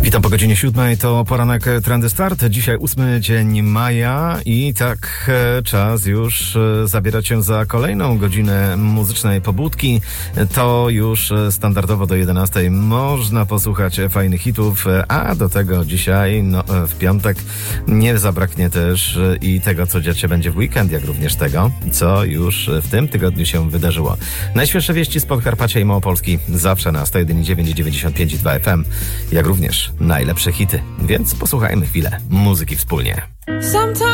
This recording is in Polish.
Witam po godzinie 7. To poranek Trendy Start. Dzisiaj 8 dzień maja i tak czas już zabierać się za kolejną godzinę muzycznej pobudki. To już standardowo do 11 można posłuchać fajnych hitów, a do tego dzisiaj, w piątek, nie zabraknie też i tego, co dziać się będzie w weekend, jak również tego, co już w tym tygodniu się wydarzyło. Najświeższe wieści z Podkarpacia i Małopolski zawsze na 101,9 i 95,2 FM, jak również najlepsze hity, więc posłuchajmy chwilę muzyki wspólnie.